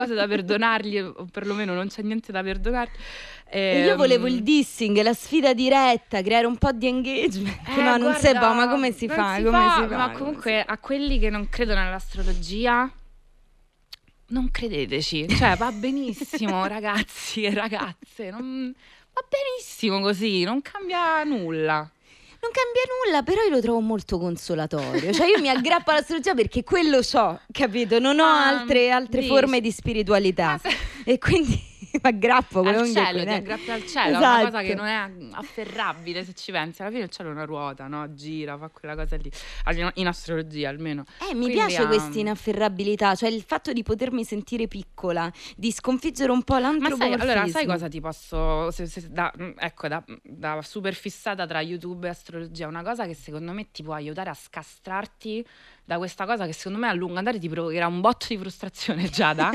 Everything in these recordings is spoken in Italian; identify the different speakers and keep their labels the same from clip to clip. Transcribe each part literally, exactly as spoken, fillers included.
Speaker 1: cose da perdonargli, o perlomeno non c'è niente da perdonargli.
Speaker 2: E io volevo il dissing, la sfida diretta, creare un po' di engagement.
Speaker 1: Eh,
Speaker 2: no, non
Speaker 1: guarda,
Speaker 2: si può, ma come si
Speaker 1: non
Speaker 2: fa?
Speaker 1: si
Speaker 2: come
Speaker 1: fa,
Speaker 2: si fa?
Speaker 1: ma
Speaker 2: Come
Speaker 1: comunque
Speaker 2: si fa?
Speaker 1: a quelli che non credono nell'astrologia, non credeteci, cioè va benissimo ragazzi e ragazze, non... va benissimo così, non cambia nulla.
Speaker 2: Non cambia nulla, però io lo trovo molto consolatorio. Cioè io mi aggrappo all'astrologia perché quello so, capito? Non ho
Speaker 1: Ma,
Speaker 2: altre, altre
Speaker 1: dici-
Speaker 2: forme di spiritualità.
Speaker 1: Ma se-
Speaker 2: E quindi mi aggrappo con le
Speaker 1: al
Speaker 2: unghie
Speaker 1: cielo,
Speaker 2: qui,
Speaker 1: ti
Speaker 2: eh.
Speaker 1: aggrappi al cielo, è una cosa
Speaker 2: Esatto.
Speaker 1: che non è afferrabile se ci pensi. Alla fine il cielo è una ruota, no? Gira, fa quella cosa lì. Almeno in astrologia almeno.
Speaker 2: Eh, mi
Speaker 1: Quindi,
Speaker 2: piace
Speaker 1: um,
Speaker 2: questa inafferrabilità, cioè il fatto di potermi sentire piccola, di sconfiggere un po'
Speaker 1: Ma sai,
Speaker 2: l'antropomorfismo.
Speaker 1: allora sai cosa ti posso, se- se- da, ecco, da, da super fissata tra YouTube e astrologia, una cosa che secondo me ti può aiutare a scastrarti da questa cosa che secondo me a lungo andare ti provocherà un botto di frustrazione, Giada,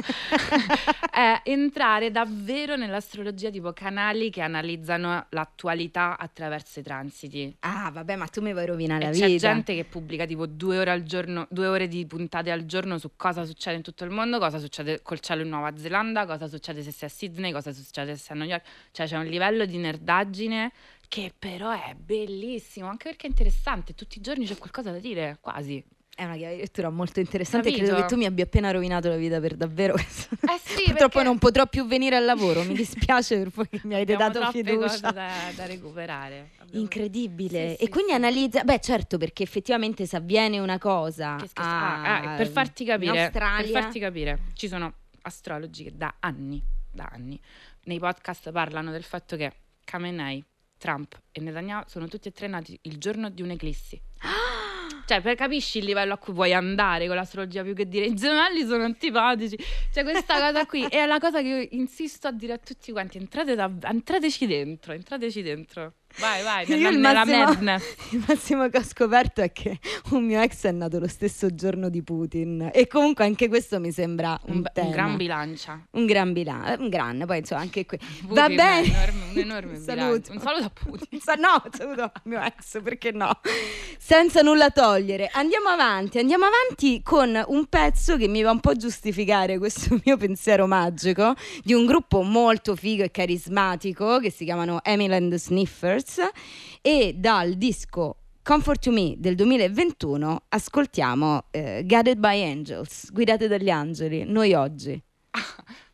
Speaker 1: è entrare davvero nell'astrologia, tipo canali che analizzano l'attualità attraverso i transiti.
Speaker 2: Ah, vabbè, ma tu mi vuoi rovinare
Speaker 1: E
Speaker 2: la
Speaker 1: c'è
Speaker 2: vita.
Speaker 1: gente che pubblica tipo due ore al giorno, due ore di puntate al giorno su cosa succede in tutto il mondo, cosa succede col cielo in Nuova Zelanda, cosa succede se sei a Sydney, cosa succede se sei a New York. Cioè c'è un livello di nerdaggine che però è bellissimo, anche perché è interessante, tutti i giorni c'è qualcosa da dire, quasi.
Speaker 2: È una lettura molto interessante e
Speaker 1: Capito?
Speaker 2: credo che tu mi abbia appena rovinato la vita per davvero.
Speaker 1: Eh sì,
Speaker 2: Purtroppo
Speaker 1: perché
Speaker 2: non potrò più venire al lavoro, mi dispiace per voi che mi avete
Speaker 1: abbiamo
Speaker 2: dato
Speaker 1: troppe
Speaker 2: fiducia.
Speaker 1: cose da, da recuperare. Abbiamo-
Speaker 2: Incredibile.
Speaker 1: Sì,
Speaker 2: E
Speaker 1: sì,
Speaker 2: quindi
Speaker 1: sì.
Speaker 2: analizza, beh certo, perché effettivamente se avviene una cosa
Speaker 1: Che scherzo-
Speaker 2: a-
Speaker 1: ah, ah, per farti
Speaker 2: in
Speaker 1: capire, per
Speaker 2: Australia,
Speaker 1: farti capire, ci sono astrologi che da anni, da anni, nei podcast parlano del fatto che Khamenei, Trump e Netanyahu sono tutti e tre nati il giorno di un'eclissi. Cioè, per capisci il livello a cui puoi andare con l'astrologia, più che dire i gemelli sono antipatici. Cioè, questa cosa qui è la cosa che io insisto a dire a tutti quanti: entrate da, entrateci dentro, entrateci dentro. Vai, vai,
Speaker 2: Io
Speaker 1: nella,
Speaker 2: il
Speaker 1: nella
Speaker 2: massimo,
Speaker 1: madness.
Speaker 2: il massimo che ho scoperto è che un mio ex è nato lo stesso giorno di Putin e comunque anche questo mi sembra un,
Speaker 1: Un, be-
Speaker 2: tema.
Speaker 1: un gran bilancia.
Speaker 2: Un gran bilancio, un gran, poi insomma anche qui.
Speaker 1: Putin
Speaker 2: Va
Speaker 1: è
Speaker 2: bene.
Speaker 1: enorme, un enorme
Speaker 2: Un
Speaker 1: bilancio.
Speaker 2: saluto.
Speaker 1: Un saluto a Putin.
Speaker 2: Sa- No, un saluto al mio ex, perché no? Senza nulla togliere. Andiamo avanti, andiamo avanti con un pezzo che mi va un po' a giustificare questo mio pensiero magico di un gruppo molto figo e carismatico che si chiamano Emily and the Sniffers, e dal disco Comfort to Me del duemilaventuno ascoltiamo eh, Guided by Angels, guidate dagli angeli, noi oggi.